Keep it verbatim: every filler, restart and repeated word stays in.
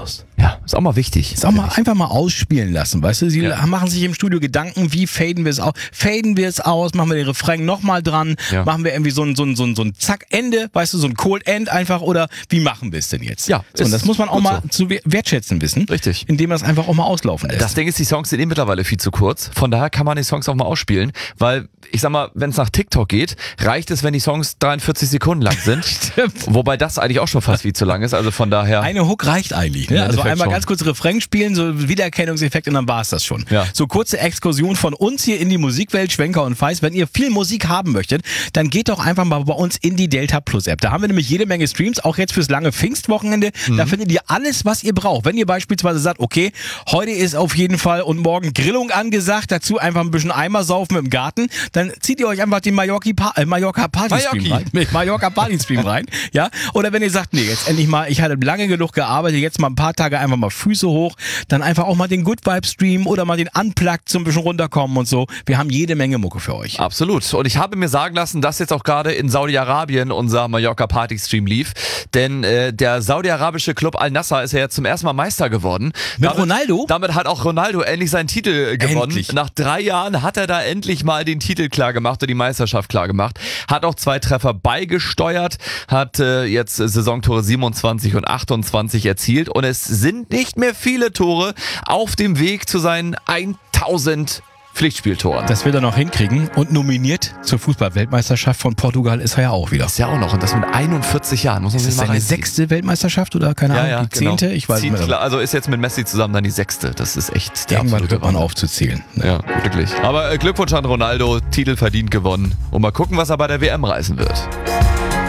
aus. Ja, ist auch mal wichtig. Ist auch mal einfach mal ausspielen lassen, weißt du? Sie Ja. machen sich im Studio Gedanken, wie faden wir es aus? Faden wir es aus? Machen wir den Refrain nochmal dran? Ja. Machen wir irgendwie so ein, so ein, so ein, so ein Zack-Ende, weißt du, so ein Cold-End einfach? Oder wie machen wir es denn jetzt? Ja, so, und das ist muss man auch gut mal so. zu wertschätzen wissen. Richtig. Indem man es einfach auch mal auslaufen lässt. Das Ding ist, die Songs sind eh mittlerweile viel zu kurz. Von daher kann man die Songs auch mal ausspielen. Weil, ich sag mal, wenn es nach TikTok geht, reicht es, wenn die Songs dreiundvierzig Sekunden lang sind. Wobei das eigentlich auch schon fast viel zu lang ist. Also von daher... Eine Hook reicht eigentlich. Ne? Ja, Also Endeffekt einmal schon. ganz kurz Refrain spielen, so Wiedererkennungseffekt und dann war es das schon. Ja. So kurze Exkursion von uns hier in die Musikwelt, Schwenker und Feist. Wenn ihr viel Musik haben möchtet, dann geht doch einfach mal bei uns in die Delta Plus App. Da haben wir nämlich jede Menge Streams, auch jetzt fürs lange Pfingstwochenende. Mhm. Da findet ihr alles, was ihr braucht. Wenn ihr beispielsweise sagt, okay, heute ist auf jeden Fall und morgen Grillung angesagt, dazu einfach ein bisschen Eimer saufen im Garten, dann zieht ihr euch einfach den Mallorca, pa äh, Mallorca Party Stream Mallorca. rein. Mit Mallorca Party Stream rein. Ja? Oder wenn ihr sagt, nee, jetzt endlich mal, ich hatte lange genug gearbeitet, jetzt mal ein paar Tage einfach mal Füße hoch, dann einfach auch mal den Good Vibe Stream oder mal den Unplugged so ein bisschen runterkommen und so. Wir haben jede Menge Mucke für euch. Absolut. Und ich habe mir sagen lassen, dass jetzt auch gerade in Saudi-Arabien unser Mallorca Party Stream lief. Denn äh, der saudi-arabische Club Al-Nassr ist ja jetzt zum ersten Mal Meister geworden. Mit damit, Ronaldo? Damit hat auch Ronaldo endlich seinen Titel gewonnen. Endlich. Nach drei Jahren hat er da endlich mal den Titel klar gemacht und die Meisterschaft klar gemacht. Hat auch zwei Treffer beigesteuert, hat äh, jetzt Saisontore siebenundzwanzig und achtundzwanzig erzielt. Und es sind nicht mehr viele Tore auf dem Weg zu seinen tausend Pflichtspieltoren. Das wird er noch hinkriegen und nominiert zur Fußball-Weltmeisterschaft von Portugal ist er ja auch wieder. Ist ja auch noch, und das mit einundvierzig Jahren. Muss man Ist sich das mal seine reinziehen. sechste Weltmeisterschaft oder keine Ja, Ahnung, ja, die zehnte? genau. Ich weiß Zieht nicht mehr. klar, also ist jetzt mit Messi zusammen dann die sechste. Das ist echt der Irgendwann absolute hört man Wahnsinn. auf zu zählen. Ja, wirklich. Aber äh, Glückwunsch an Ronaldo, Titel verdient gewonnen. Und mal gucken, was er bei der W M reißen wird.